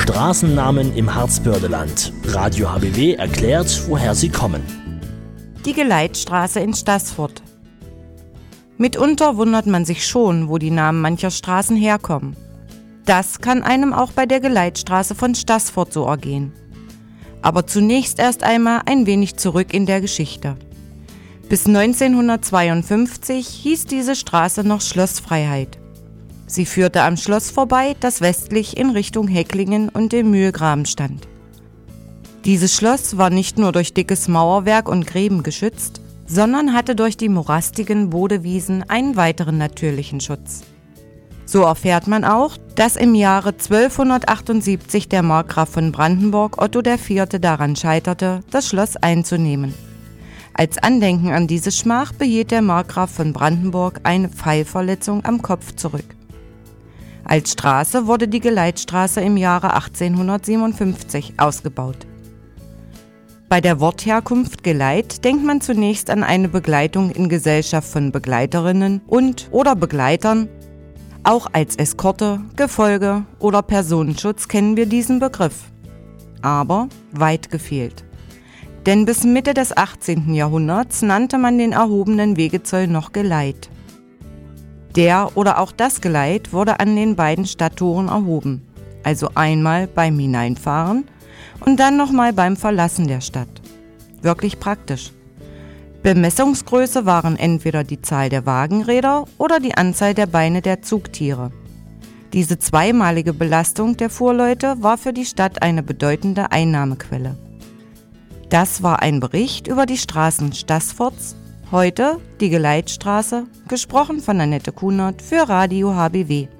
Straßennamen im Harzbördeland. Radio HBW erklärt, woher sie kommen. Die Geleitstraße in Staßfurt. Mitunter wundert man sich schon, wo die Namen mancher Straßen herkommen. Das kann einem auch bei der Geleitstraße von Staßfurt so ergehen. Aber zunächst erst einmal ein wenig zurück in der Geschichte. Bis 1952 hieß diese Straße noch Schlossfreiheit. Sie führte am Schloss vorbei, das westlich in Richtung Hecklingen und dem Mühlgraben stand. Dieses Schloss war nicht nur durch dickes Mauerwerk und Gräben geschützt, sondern hatte durch die morastigen Bodewiesen einen weiteren natürlichen Schutz. So erfährt man auch, dass im Jahre 1278 der Markgraf von Brandenburg Otto IV. Daran scheiterte, das Schloss einzunehmen. Als Andenken an diese Schmach behielt der Markgraf von Brandenburg eine Pfeilverletzung am Kopf zurück. Als Straße wurde die Geleitstraße im Jahre 1857 ausgebaut. Bei der Wortherkunft Geleit denkt man zunächst an eine Begleitung in Gesellschaft von Begleiterinnen und/oder Begleitern. Auch als Eskorte, Gefolge oder Personenschutz kennen wir diesen Begriff. Aber weit gefehlt. Denn bis Mitte des 18. Jahrhunderts nannte man den erhobenen Wegezoll noch Geleit. Der oder auch das Geleit wurde an den beiden Stadttoren erhoben, also einmal beim Hineinfahren und dann nochmal beim Verlassen der Stadt. Wirklich praktisch. Bemessungsgröße waren entweder die Zahl der Wagenräder oder die Anzahl der Beine der Zugtiere. Diese zweimalige Belastung der Fuhrleute war für die Stadt eine bedeutende Einnahmequelle. Das war ein Bericht über die Straßen Staßfurts, heute die Geleitstraße, gesprochen von Annette Kunert für Radio HBW.